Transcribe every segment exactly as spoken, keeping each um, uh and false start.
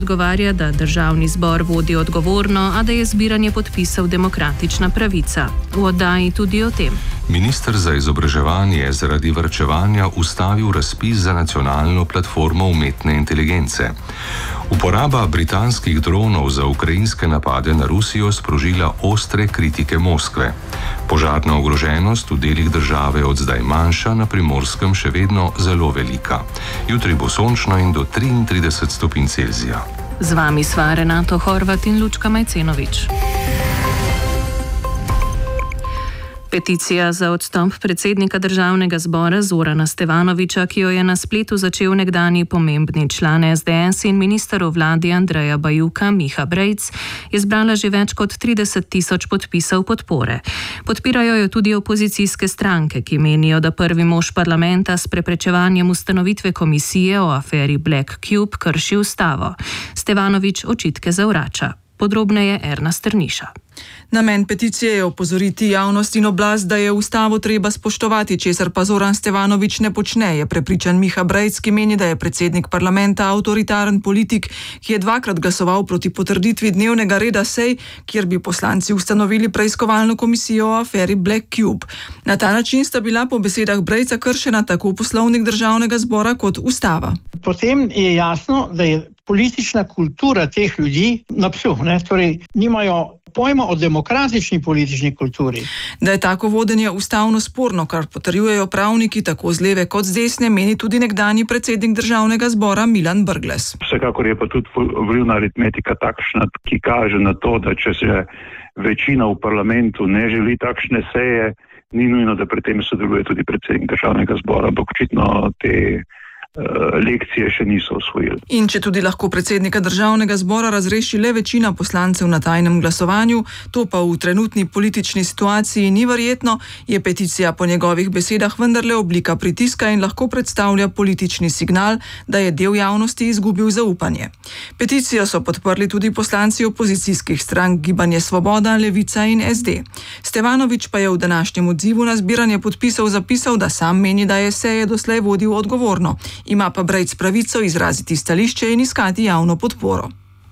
Odgovarja, da državni zbor vodi odgovorno, a da je zbiranje podpisov demokratična pravica. V oddaji tudi o tem. Minister za izobraževanje je zaradi varčevanja ustavil razpis za nacionalno platformo umetne inteligence. Uporaba britanskih dronov za ukrajinske napade na Rusijo sprožila ostre kritike Moskve. Požarna ogroženost v delih države od zdaj manjša, na Primorskem še vedno zelo velika. Jutri bo sončno in do triintrideset stopinj Celzija. Z vami sva Renato Horvat in Lučka Majcenovič. Peticija za odstop predsednika državnega zbora Zorana Stevanovića, ki jo je na spletu začel nekdanji pomembni član es de es in minister v vladi Andreja Bajuka Miha Brejc, je zbrala že več kot trideset tisoč podpisov podpore. Podpirajo jo tudi opozicijske stranke, ki menijo, da prvi mož parlamenta s preprečevanjem ustanovitve komisije o aferi Black Cube krši ustavo. Stevanović očitke zavrača. Podrobneje Erna Strniša. Namen peticije je opozoriti javnost in oblast, da je ustavo treba spoštovati, česar pa Zoran Stevanović ne počne, je prepričan Miha Brejc, ki meni, da je predsednik parlamenta avtoritaren politik, ki je dvakrat glasoval proti potrditvi dnevnega reda sej, kjer bi poslanci ustanovili preiskovalno komisijo o aferi Black Cube. Na ta način sta bila po besedah Brejca kršena tako poslovnik državnega zbora kot ustava. Potem je jasno, da je politična kultura teh ljudi na psu, ne? Torej nimajo pojma o demokratični politični kulturi. Da je tako vodenje ustavno sporno, kar potrjujejo pravniki tako z leve kot z desne, meni tudi nekdanji predsednik državnega zbora Milan Brglez. Vsekakor je pa tudi volilna aritmetika takšna, ki kaže na to, da če se večina v parlamentu ne želi takšne seje, ni nujno, da pri tem sodeluje tudi predsednik državnega zbora, ampak očitno te lekcije še niso osvojili. In če tudi lahko predsednika državnega zbora razreši le večina poslancev na tajnem glasovanju, to pa v trenutni politični situaciji ni verjetno, je peticija po njegovih besedah vendarle oblika pritiska in lahko predstavlja politični signal, da je del javnosti izgubil zaupanje. Peticijo so podprli tudi poslanci opozicijskih strank Gibanje Svoboda, Levica in es de. Stevanović pa je v današnjem odzivu na zbiranje podpisov zapisal, da sam meni, da je seje doslej vodil odgovorno. Ima pa Brejc pravico izraziti stališče in iskati javno podporo.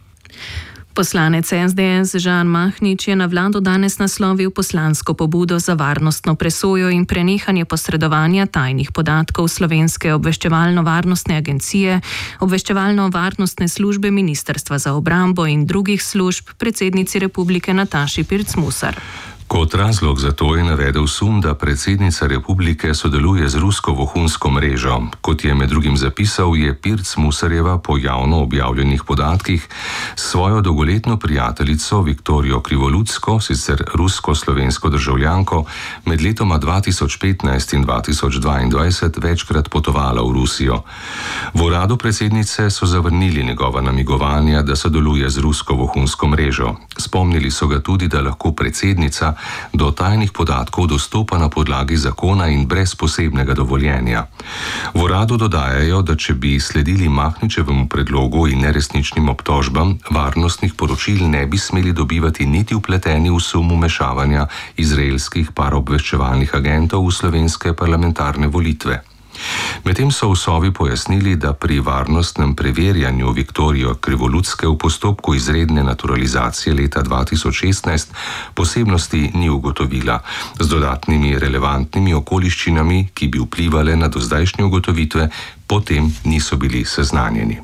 Poslanec es de es Žan Mahnič je na vlado danes naslovil poslansko pobudo za varnostno presojo in prenehanje posredovanja tajnih podatkov Slovenske obveščevalno-varnostne agencije, obveščevalno-varnostne službe Ministrstva za obrambo in drugih služb predsednici republike Nataši Pirc Musar. Kot razlog za to je navedel sum, da predsednica republike sodeluje z rusko vohunsko mrežo. Kot je med drugim zapisal, je Pirc Musarjeva po javno objavljenih podatkih svojo dolgoletno prijateljico Viktorijo Krivoludsko, sicer rusko-slovensko državljanko, med letoma dva tisoč petnajst in dva tisoč dvaindvajset večkrat potovala v Rusijo. V uradu predsednice so zavrnili njegova namigovanja, da sodeluje z rusko vohunsko mrežo. Spomnili so ga tudi, da lahko predsednica do tajnih podatkov dostopa na podlagi zakona in brez posebnega dovoljenja. V uradu dodajajo, da če bi sledili Mahničevemu predlogu in neresničnim obtožbam, varnostnih poročil ne bi smeli dobivati niti vpleteni v sum vmešavanja izraelskih paraobveščevalnih agentov v slovenske parlamentarne volitve. Medtem so v Sovi pojasnili, da pri varnostnem preverjanju Viktorijo Krivoludske v postopku izredne naturalizacije leta dva tisoč šestnajst posebnosti ni ugotovila, z dodatnimi relevantnimi okoliščinami, ki bi vplivale na dozdajšnje ugotovitve, potem niso bili seznanjeni.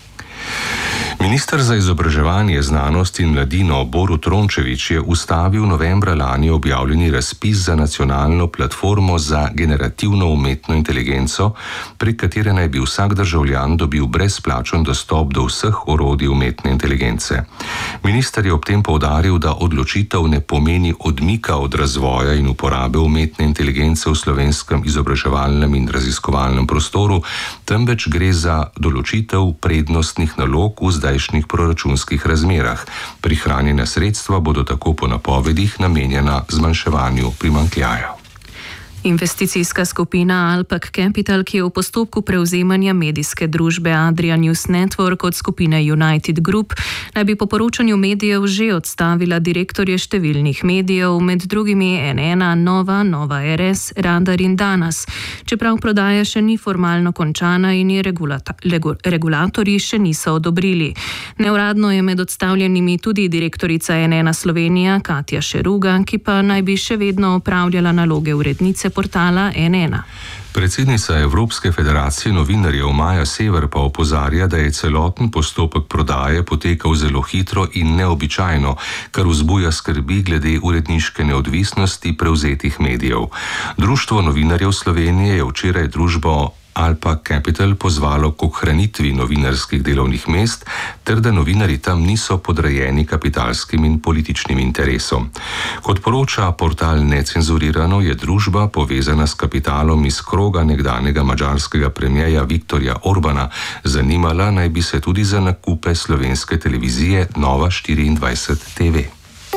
Minister za izobraževanje, znanost in mladino Borut Rončević je ustavil novembra lani objavljeni razpis za nacionalno platformo za generativno umetno inteligenco, prek katere naj bi vsak državljan dobil brezplačen dostop do vseh orodij umetne inteligence. Minister je ob tem poudaril, da odločitev ne pomeni odmika od razvoja in uporabe umetne inteligence v slovenskem izobraževalnem in raziskovalnem prostoru, temveč gre za določitev prednostnih nalog v zdajšnjih proračunskih razmerah. Prihranjena sredstva bodo tako po napovedih namenjena zmanjševanju primanjkljaja. Investicijska skupina Alpak Capital, ki je v postopku prevzemanja medijske družbe Adria News Network od skupine United Group, naj bi po poročanju medijev že odstavila direktorje številnih medijev, med drugimi N ena, Nova, Nova R S, Radar in Danas, čeprav prodaja še ni formalno končana in je regulata, legu, regulatorji še niso odobrili. Neuradno je med odstavljenimi tudi direktorica N ena Slovenija Katja Šeruga, ki pa naj bi še vedno opravljala naloge urednice portala N ena. Predsednica Evropske federacije novinarjev Maja Sever pa opozarja, da je celoten postopek prodaje potekal zelo hitro in neobičajno, kar vzbuja skrbi glede uredniške neodvisnosti prevzetih medijev. Društvo novinarjev Slovenije je včeraj družbo Alpak Capital pozvalo k ohranitvi novinarskih delovnih mest, ter da novinarji tam niso podrejeni kapitalskim in političnim interesom. Kot poroča portal Necenzurirano, je družba povezana s kapitalom iz kroga nekdanjega madžarskega premierja Viktorja Orbana, zanimala naj bi se tudi za nakupe slovenske televizije Nova štiriindvajset T V.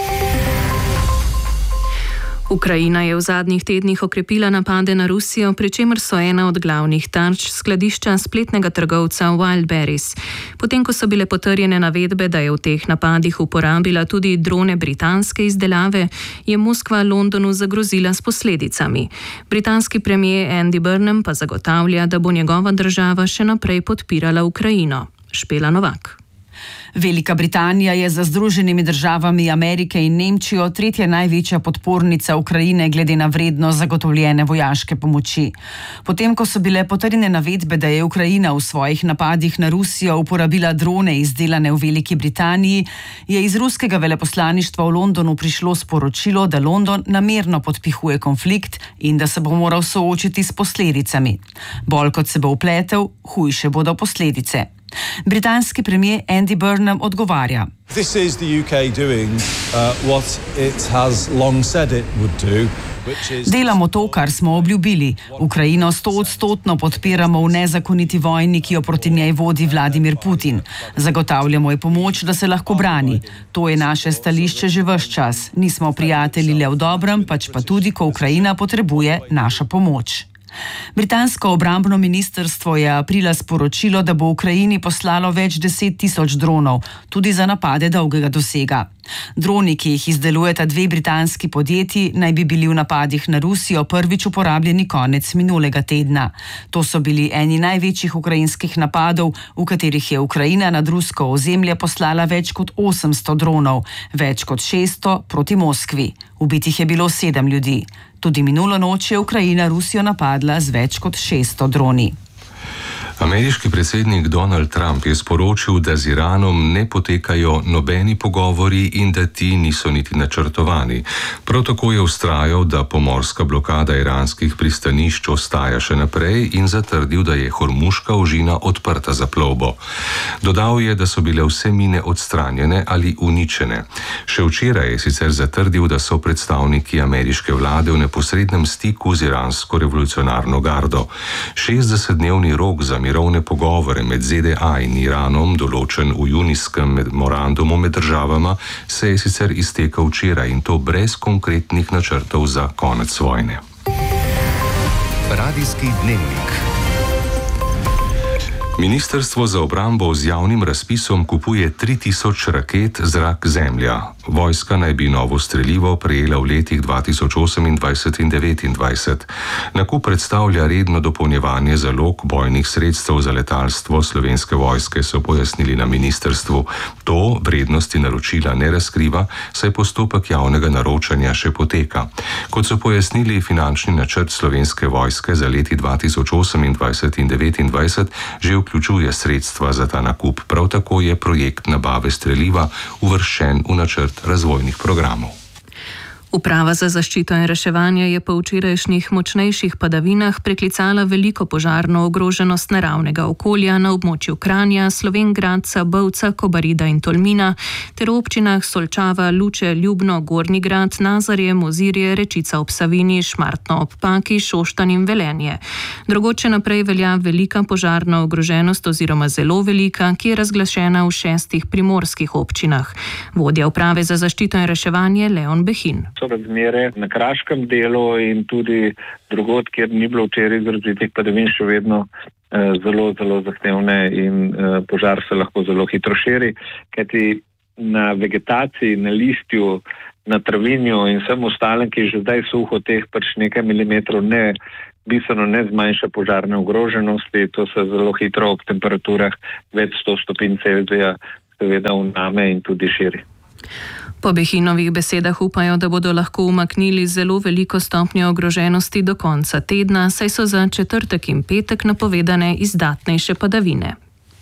Ukrajina je v zadnjih tednih okrepila napade na Rusijo, pri čemer so ena od glavnih tarč skladišča spletnega trgovca Wildberries. Potem, ko so bile potrjene navedbe, da je v teh napadih uporabila tudi drone britanske izdelave, je Moskva Londonu zagrozila s posledicami. Britanski premier Andy Burnham pa zagotavlja, da bo njegova država še naprej podpirala Ukrajino. Špela Novak. Velika Britanija je za Združenimi državami Amerike in Nemčijo tretja največja podpornica Ukrajine glede na vrednost zagotovljene vojaške pomoči. Potem, ko so bile potrjene navedbe, da je Ukrajina v svojih napadih na Rusijo uporabila drone izdelane v Veliki Britaniji, je iz ruskega veleposlaništva v Londonu prišlo sporočilo, da London namerno podpihuje konflikt in da se bo moral soočiti s posledicami. Bolj kot se bo vpletel, hujše bodo posledice. Britanski premier Andy Burnham odgovarja. This is the U K doing uh, what it has long said it would do. Delamo to, kar smo obljubili. Ukrajino stoodstotno podpiramo v nezakoniti vojni, ki jo proti njej vodi Vladimir Putin. Zagotavljamo ji pomoč, da se lahko brani. To je naše stališče že ves čas. Nismo prijatelji le v dobrem, pač pa tudi, ko Ukrajina potrebuje našo pomoč. Britansko obrambno ministrstvo je aprila sporočilo, da bo Ukrajini poslalo več deset tisoč dronov, tudi za napade dolgega dosega. Droni, ki jih izdelujeta dve britanski podjetji, naj bi bili v napadih na Rusijo prvič uporabljeni konec minulega tedna. To so bili eni največjih ukrajinskih napadov, v katerih je Ukrajina nad rusko ozemlje poslala več kot osemsto dronov, več kot šeststo proti Moskvi. Ubitih je bilo sedem ljudi. Tudi minulo noč je Ukrajina Rusijo napadla z več kot šeststo droni. Ameriški predsednik Donald Trump je sporočil, da z Iranom ne potekajo nobeni pogovori in da ti niso niti načrtovani. Prav tako je vztrajal, da pomorska blokada iranskih pristanišč ostaja še naprej in zatrdil, da je Hormuška ožina odprta za plovbo. Dodal je, da so bile vse mine odstranjene ali uničene. Še včeraj je sicer zatrdil, da so predstavniki ameriške vlade v neposrednem stiku z iransko revolucionarno gardo. šestdesetdnevni rok za mirovne pogovore med Z D A in Iranom, določen v junijskem memorandumu med državama, se je sicer iztekel včeraj in to brez konkretnih načrtov za konec vojne. Radijski dnevnik. Ministrstvo za obrambo z javnim razpisom kupuje tri tisoč raket zrak-zemlja. Vojska naj bi novo strelivo prejela v letih dva tisoč osemindvajset in devetindvajset. Nakup predstavlja redno dopolnjevanje zalog bojnih sredstev za letalstvo Slovenske vojske, so pojasnili na ministrstvu. To vrednosti naročila ne razkriva, saj postopek javnega naročanja še poteka. Kot so pojasnili, finančni načrt Slovenske vojske za leti dva tisoč osemindvajset in devetindvajset že vključuje sredstva za ta nakup. Prav tako je projekt nabave streliva uvrščen v načrt razvojnih programov. Uprava za zaščito in reševanje je po včerajšnjih močnejših padavinah preklicala veliko požarno ogroženost naravnega okolja na območju Kranja, Slovenj Gradca, Bovca, Kobarida in Tolmina ter v občinah Solčava, Luče, Ljubno, Gornji Grad, Nazarje, Mozirje, Rečica ob Savinji, Šmartno ob Paki, Šoštanj in Velenje. Drugoče naprej velja velika požarna ogroženost oziroma zelo velika, ki je razglašena v šestih primorskih občinah. Vodja uprave za zaščito in reševanje Leon Behin. so razmere na kraškem delu in tudi drugod, kjer ni bilo včeraj izrazitih padavin, še vedno eh, zelo, zelo zahtevne in eh, požar se lahko zelo hitro širi, kajti na vegetaciji, na listju, na travinju in vsem ostalem, ki je že zdaj suho, teh pač nekaj milimetrov ne bistveno ne zmanjša požarne ogroženosti, to se zelo hitro ob temperaturah več sto stopinj Celzija seveda vname in tudi širi. Po Behinovih besedah upajo, da bodo lahko umaknili zelo veliko stopnjo ogroženosti do konca tedna, saj so za četrtek in petek napovedane izdatnejše padavine.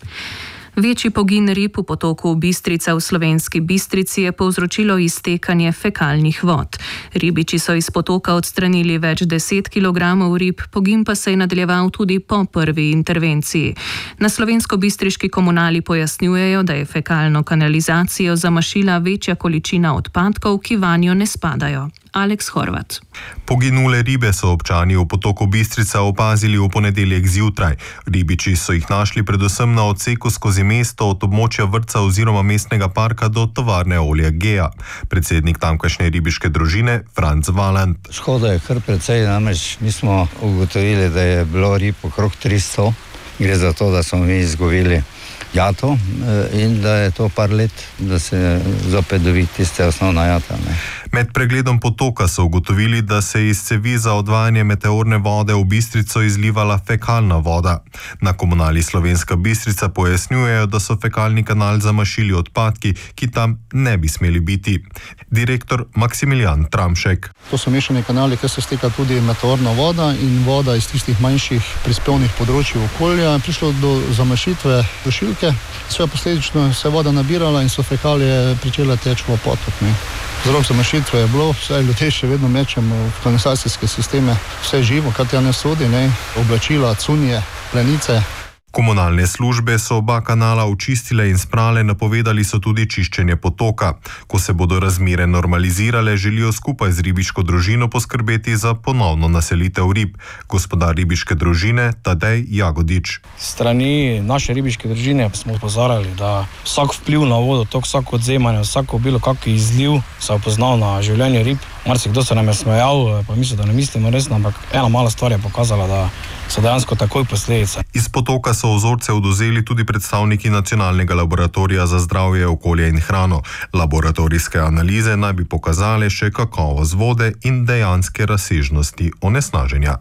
Večji pogin rib v potoku Bistrica v Slovenski Bistrici je povzročilo iztekanje fekalnih vod. Ribiči so iz potoka odstranili več deset kilogramov rib, pogin pa se je nadaljeval tudi po prvi intervenciji. Na slovensko-bistriški komunali pojasnjujejo, da je fekalno kanalizacijo zamašila večja količina odpadkov, ki vanjo ne spadajo. Aleks Horvat. Poginule ribe so občani v potoku Bistrica opazili v ponedeljek zjutraj. Ribiči so jih našli predvsem na odseku skozi mesto od območja vrtca oziroma mestnega parka do tovarne olja Gea. Predsednik tamkajšnje ribiške družine Franc Valant. Škoda je kar precej, namreč mi smo ugotovili, da je bilo rib okrog tristo. Gre za to, da smo mi izgubili jato in da je to par let, da se zopet dobi tiste osnovna jata. Ne. Med pregledom potoka so ugotovili, da se iz cevi za odvajanje meteorne vode v Bistrico izlivala fekalna voda. Na komunali Slovenska Bistrica pojasnjujejo, da so fekalni kanal zamašili odpadki, ki tam ne bi smeli biti. Direktor Maksimilijan Tramšek. To so mešani kanali, kjer se steka tudi meteorna voda in voda iz tistih manjših prispevnih področij okolja. Prišlo do zamašitve dušilke, sve posledično se voda nabirala in so fekalije pričele teči v potok. Ne. Vzrok zamašitve je bilo, vse ljudje še vedno mečemo v kanalizacijske sisteme, vse živo, kar tja ne sodi, ne, oblačila, cunje, plenice. Komunalne službe so oba kanala očistile in sprale, napovedali so tudi čiščenje potoka. Ko se bodo razmere normalizirale, želijo skupaj z ribiško družino poskrbeti za ponovno naselitev rib. Gospodar ribiške družine Tadej Jagodič. Strani naše ribiške družine smo opozarjali, da vsak vpliv na vodo, tok, vsako odzemanje, vsako bilo kakšen izliv se je poznal na življenje rib. Marsikdo se nam je smejal, pa mislim, da ne mislimo resno, ampak ena mala stvar je pokazala, da so dejansko takoj posledice. Iz potoka so vzorce odvzeli tudi predstavniki Nacionalnega laboratorija za zdravje, okolje in hrano. Laboratorijske analize naj bi pokazale še kakovost vode in dejanske razsežnosti onesnaženja.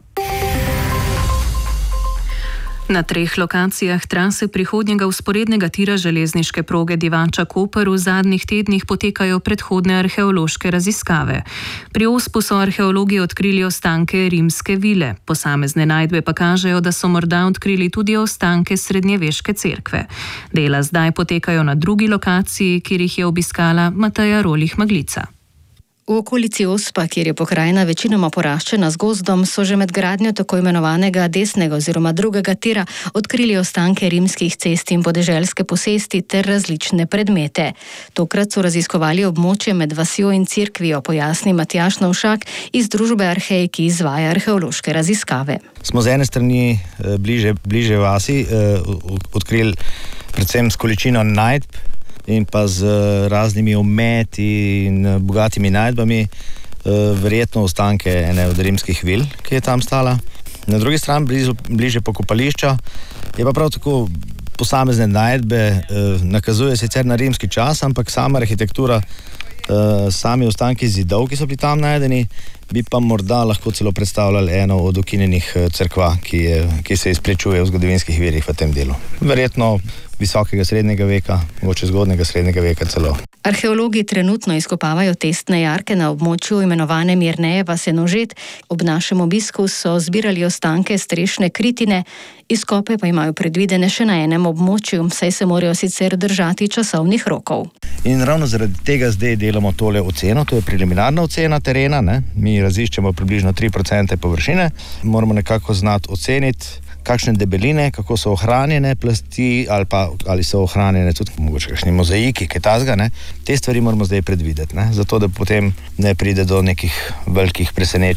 Na treh lokacijah trase prihodnjega vzporednega tira železniške proge Divača-Koper v zadnjih tednih potekajo predhodne arheološke raziskave. Pri Ospu so arheologi odkrili ostanke rimske vile. Posamezne najdbe pa kažejo, da so morda odkrili tudi ostanke srednjeveške cerkve. Dela zdaj potekajo na drugi lokaciji, kjer jih je obiskala Mateja Rolih-Maglica. V okolici Ospa, kjer je pokrajina večinoma poraščena z gozdom, so že med gradnjo tako imenovanega desnega oziroma drugega tira odkrili ostanke rimskih cest in podeželske posesti ter različne predmete. Tokrat so raziskovali območje med vasjo in cerkvijo, pojasni Matjaž Novšak iz družbe Arhej, ki izvaja arheološke raziskave. Smo z ene strani bliže, bliže vasi eh, odkrili predvsem s količino najdb in pa z raznimi ometi in bogatimi najdbami, verjetno ostanke ene od rimskih vil, ki je tam stala. Na drugi strani, blizu, bliže pokopališča, je pa prav tako posamezne najdbe, nakazuje sicer na rimski čas, ampak sama arhitektura, sami ostanki zidov, ki so bili tam najdeni, bi pa morda lahko celo predstavljali eno od ukinjenih cerkva, ki, je, ki se izprečuje v zgodovinskih virih v tem delu. Verjetno visokega srednjega veka, mogoče zgodnega srednjega veka celo. Arheologi trenutno izkopavajo testne jarke na območju imenovane Mirnejeva Senožet. Ob našem obisku so zbirali ostanke strešne kritine, izkope pa imajo predvidene še na enem območju, saj se morajo sicer držati časovnih rokov. In ravno zaradi tega zdaj delamo tole oceno, to je preliminarna ocena terena, ne? Mi raziščemo približno tri procente površine, moramo nekako znati oceniti, kakšne debeline, kako so ohranjene plasti ali pa ali so ohranjene tudi mogoče kakšni mozaiki, kaj tazga, ne. Te stvari moramo zdaj predvideti, ne, zato da potem ne pride do nekih velikih presenečenj.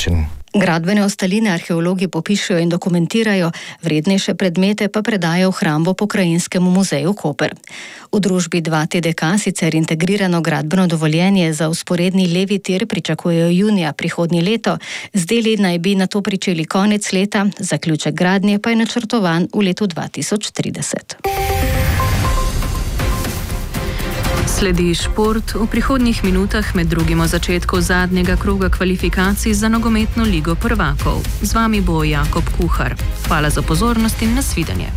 Gradbene ostaline arheologi popišejo in dokumentirajo, vrednejše predmete pa predajo v hrambo Pokrajinskemu muzeju Koper. V družbi dva T D K sicer integrirano gradbeno dovoljenje za vzporedni levi tir pričakujejo junija prihodnje leto, z deli naj bi nato pričeli konec leta, zaključek gradnje pa je načrtovan v letu dva tisoč trideset. Sledi šport. V prihodnjih minutah med drugim o začetku zadnjega kroga kvalifikacij za nogometno ligo prvakov. Z vami bo Jakob Kuhar. Hvala za pozornost in nasvidenje.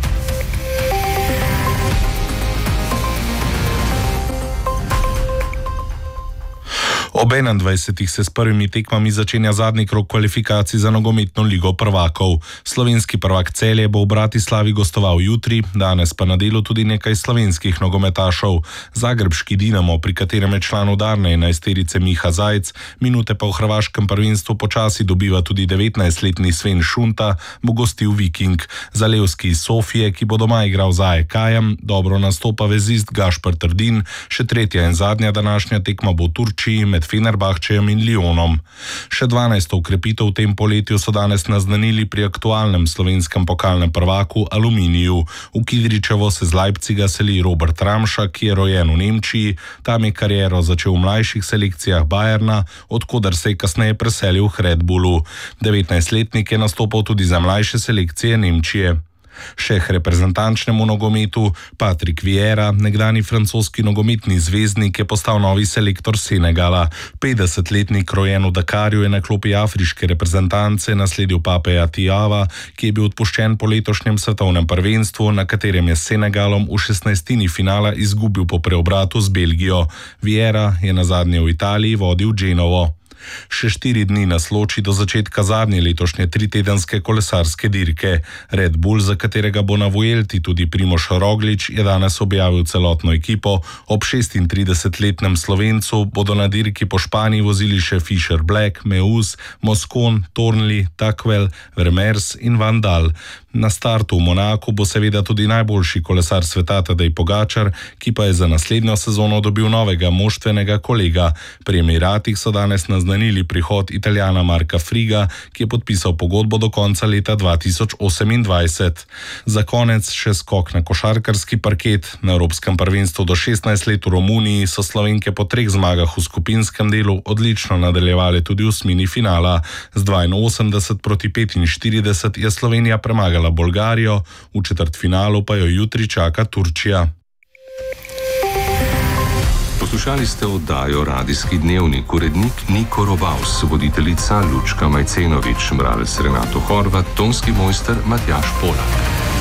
Ob enaindvajsetih se s prvimi tekmami začenja zadnji krog kvalifikacij za nogometno ligo prvakov. Slovenski prvak Celje bo v Bratislavi gostoval jutri, danes pa na delu tudi nekaj slovenskih nogometašov. Zagrebški Dinamo, pri katerem je član udarne enajsterice Miha Zajc, minute pa v hrvaškem prvenstvu počasi dobiva tudi devetnajstletni Sven Šunta, bo gostil Viking. Zalevski iz Sofije, ki bo doma igral za A E K-jem, dobro nastopa vezist Gašper Trdin, še tretja in zadnja današnja tekma bo v Turčiji med Fenerbahčejem in Lyonom. Še dvanajsto ukrepitev v tem poletju so danes naznanili pri aktualnem slovenskem pokalnem prvaku Aluminiju. V Kidričevo se z Leipziga seli Robert Ramša, ki je rojen v Nemčiji. Tam je kariero začel v mlajših selekcijah Bayerna, odkoder se je kasneje preselil v Red Bullu. devetnajstletnik je nastopal tudi za mlajše selekcije Nemčije. Šeh reprezentančnemu nogometu Patrick Vieira, nekdani francoski nogometni zvezdnik, je postal novi selektor Senegala. petdesetletnik rojen v Dakarju je na klopi afriške reprezentance nasledil Papeja Tijava, ki je bil odpuščen po letošnjem svetovnem prvenstvu, na katerem je s Senegalom v šestnajstini finala izgubil po preobratu z Belgijo. Vieira je nazadnje v Italiji vodil Genovo. Še štiri dni nas loči do začetka zadnje letošnje tritedenske kolesarske dirke. Red Bull, za katerega bo na Vuelti tudi Primož Roglič, je danes objavil celotno ekipo. Ob šestintridesetletnem Slovencu bodo na dirki po Španiji vozili še Fischer Black, Meus, Moscon, Tornli, Takvel, Vermeers in Van Dal. Na startu v Monaku bo seveda tudi najboljši kolesar sveta Tadej Pogačar, ki pa je za naslednjo sezono dobil novega moštvenega kolega. Pri Emiratih so danes naznanili prihod Italijana Marka Friga, ki je podpisal pogodbo do konca leta dva tisoč osemindvajset. Za konec še skok na košarkarski parket. Na Evropskem prvenstvu do šestnajst let v Romuniji so Slovenke po treh zmagah v skupinskem delu odlično nadaljevale tudi v osmini finala. Z dvainosemdeset proti petinštirideset je Slovenija premagala Bolgarijo, v četrtfinalu pa jo jutri čaka Turčija. Poslušali ste oddajo Radijski dnevnik, urednik Niko Robaus, voditeljica Lučka Majcenovič, bralec Renato Horvat, tonski mojster Matjaž Polak.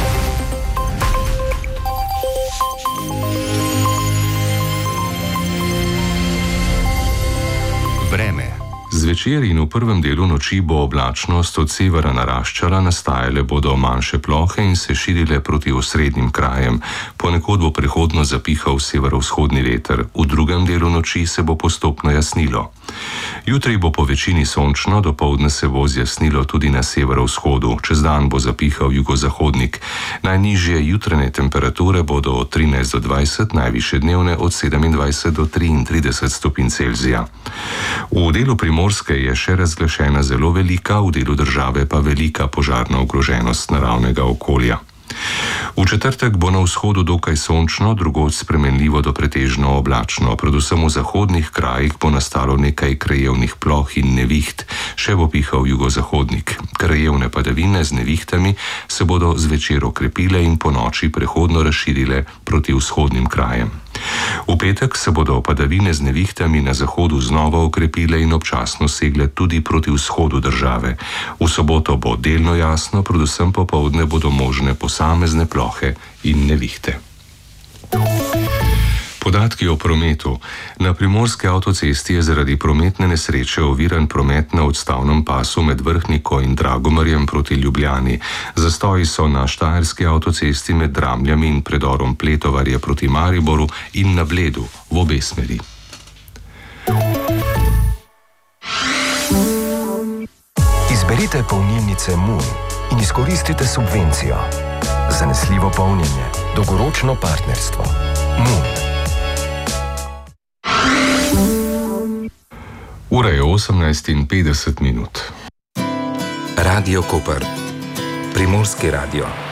Vreme. Zvečer in v prvem delu noči bo oblačnost od severa naraščala, nastajale bodo manjše plohe in se širile proti osrednjim krajem. Ponekod bo prehodno zapihal severovzhodni veter, v drugem delu noči se bo postopno jasnilo. Jutri bo po večini sončno, dopoldne se bo zjasnilo tudi na severovzhodu, čez dan bo zapihal jugozahodnik. Najnižje jutranje temperature bodo od trinajst do dvajset, najvišje dnevne od sedemindvajset do triintrideset stopinj Celzija. V delu Primorske je še razglašena zelo velika, v delu države pa velika požarna ogroženost naravnega okolja. V četrtek bo na vzhodu dokaj sončno, drugod spremenljivo do pretežno oblačno. Predvsem v zahodnih krajih bo nastalo nekaj krajevnih ploh in neviht, še bo pihal jugozahodnik. Krajevne padavine z nevihtami se bodo zvečer okrepile in po noči prehodno razširile proti vzhodnim krajem. V petek se bodo padavine z nevihtami na zahodu znova okrepile in občasno segle tudi proti vzhodu države. V soboto bo delno jasno, predvsem popoldne bodo možne posamezne plohe in nevihte. Podatki o prometu. Na primorski avtocesti je zaradi prometne nesreče oviran promet na odstavnem pasu med Vrhniko in Dragomarjem proti Ljubljani. Zastoji so na štajerski avtocesti med Dramljami in predorom Pletovarje proti Mariboru in na Bledu v obe smeri. Izberite polnilnice Moon in izkoristite subvencijo. Zanesljivo polnjenje, dolgoročno partnerstvo. Moon. Ura je osemnajst in petdeset minut. Radio Koper, Primorski radio.